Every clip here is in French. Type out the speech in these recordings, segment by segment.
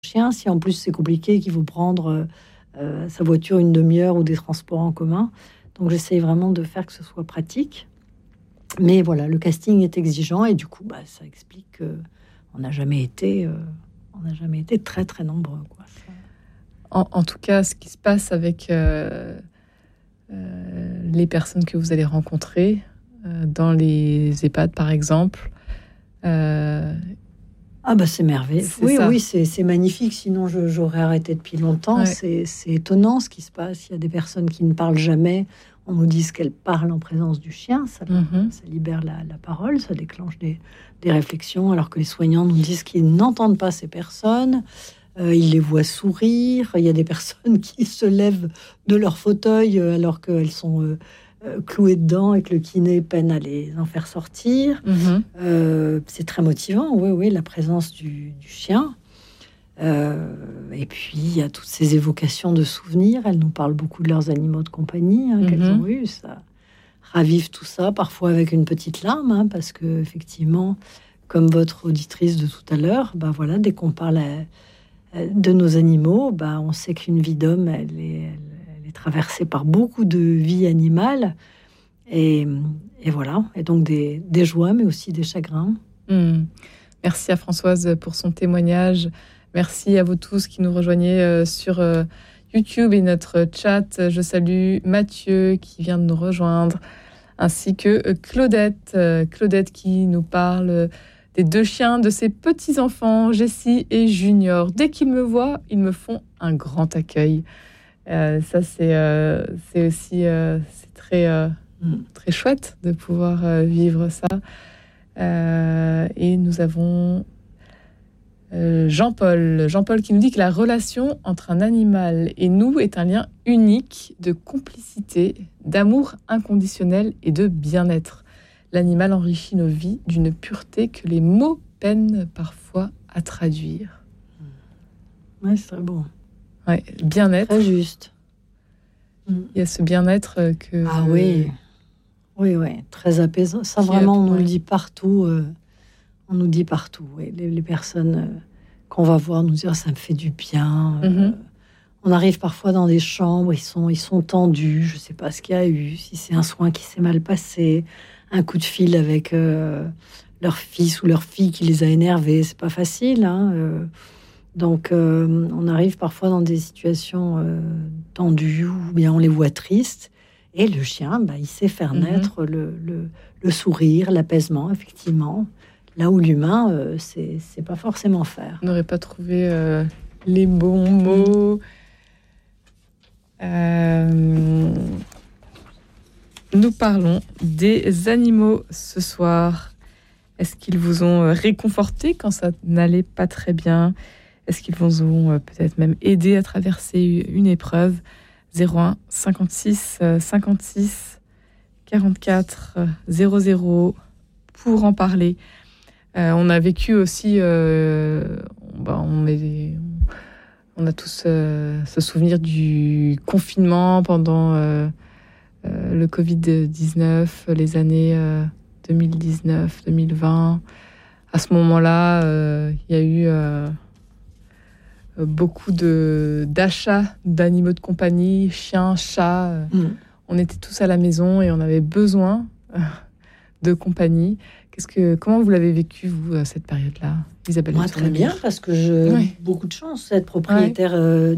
chien. Si en plus c'est compliqué, qu'il faut prendre sa voiture une demi-heure ou des transports en commun. Donc j'essaye vraiment de faire que ce soit pratique. Mais voilà, le casting est exigeant et du coup, ça explique qu'on n'a jamais été, très très nombreux, quoi. En tout cas, ce qui se passe avec les personnes que vous allez rencontrer dans les EHPAD, par exemple. C'est merveilleux. Oui, c'est magnifique. Sinon, j'aurais arrêté depuis longtemps. Ouais. C'est étonnant ce qui se passe. Il y a des personnes qui ne parlent jamais. On nous dit qu'elles parlent en présence du chien. Ça libère la parole, ça déclenche des réflexions, alors que les soignants nous disent qu'ils n'entendent pas ces personnes. Ils les voient sourire. Il y a des personnes qui se lèvent de leur fauteuil alors qu'elles sont clouées dedans et que le kiné peine à les en faire sortir. C'est très motivant, oui, la présence du chien. Et puis, il y a toutes ces évocations de souvenirs. Elles nous parlent beaucoup de leurs animaux de compagnie qu'elles ont eus. Ça ravive tout ça, parfois avec une petite larme, parce que effectivement, comme votre auditrice de tout à l'heure, dès qu'on parle de nos animaux, on sait qu'une vie d'homme, elle est traversée par beaucoup de vies animales. Et voilà. Et donc des joies, mais aussi des chagrins. Merci à Françoise pour son témoignage. Merci à vous tous qui nous rejoignez sur YouTube et notre chat. Je salue Mathieu qui vient de nous rejoindre, ainsi que Claudette. Claudette qui nous parle des 2 chiens de ses petits-enfants, Jessie et Junior. Dès qu'ils me voient, ils me font un grand accueil. Ça, c'est aussi c'est très chouette de pouvoir vivre ça. Et nous avons Jean-Paul qui nous dit que la relation entre un animal et nous est un lien unique de complicité, d'amour inconditionnel et de bien-être. L'animal enrichit nos vies d'une pureté que les mots peinent parfois à traduire. Ouais, c'est très beau. Ouais, bien-être. Très juste. Il y a ce bien-être que... Ah oui, très apaisant. Ça, vraiment, on nous le dit partout. On nous dit partout. Oui. Les personnes qu'on va voir nous dire, ça me fait du bien. On arrive parfois dans des chambres, ils sont tendus. Je ne sais pas ce qu'il y a eu, si c'est un soin qui s'est mal passé, un coup de fil avec leur fils ou leur fille qui les a énervés. C'est pas facile, Donc, on arrive parfois dans des situations tendues ou bien on les voit tristes. Et le chien, il sait faire naître le sourire, l'apaisement, effectivement. Là où l'humain, c'est pas forcément faire. On n'aurait pas trouvé les bons mots. Nous parlons des animaux ce soir. Est-ce qu'ils vous ont réconforté quand ça n'allait pas très bien ? Est-ce qu'ils vous ont peut-être même aidé à traverser une épreuve ? 01 56 56 44 00 pour en parler. On a vécu aussi, on a tous ce souvenir du confinement pendant le Covid-19, les années 2019-2020. À ce moment-là, il y a eu beaucoup d'achats d'animaux de compagnie, chiens, chats. On était tous à la maison et on avait besoin de compagnie. Comment vous l'avez vécu, vous, cette période-là, Isabelle? Moi, très bien, parce que j'ai beaucoup de chance d'être propriétaire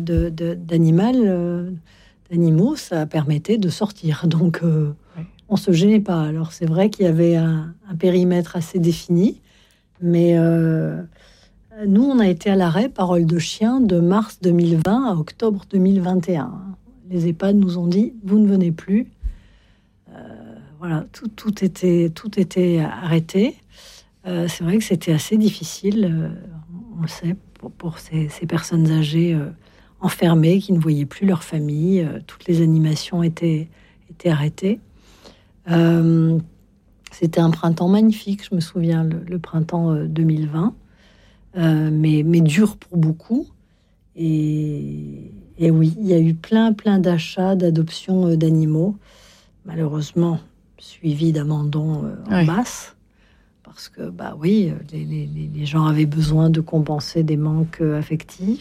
d'animaux. Ça permettait de sortir. Donc, on ne se gênait pas. Alors, c'est vrai qu'il y avait un périmètre assez défini. Mais nous, on a été à l'arrêt, parole de chien, de mars 2020 à octobre 2021. Les EHPAD nous ont dit, vous ne venez plus. Voilà, tout était arrêté. C'est vrai que c'était assez difficile, on le sait, pour ces personnes âgées enfermées qui ne voyaient plus leur famille. Toutes les animations étaient arrêtées. C'était un printemps magnifique, je me souviens, le printemps 2020, mais dur pour beaucoup. Et oui, il y a eu plein d'achats, d'adoptions d'animaux, malheureusement suivi d'abandons en masse. parce que, bah oui, les gens avaient besoin de compenser des manques affectifs.